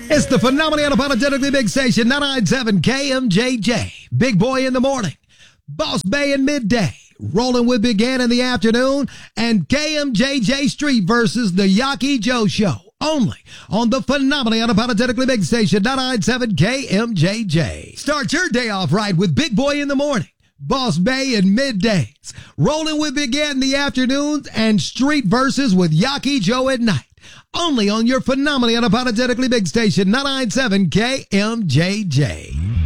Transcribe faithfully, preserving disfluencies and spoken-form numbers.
It's the phenomenally unapologetically big station, ninety-nine point seven K M J J. Big Boy in the morning, Boss Bay in midday, Rolling with Big Ant in the afternoon, and K M J J Street versus the Yaki Joe Show. Only on the phenomenally unapologetically big station, ninety-nine point seven K M J J. Start your day off right with Big Boy in the morning, Boss Bay in middays, Rolling with Big Ant in the afternoons, and Street versus with Yaki Joe at night. Only on your phenomenally unapologetically big station, ninety-nine point seven K M J J.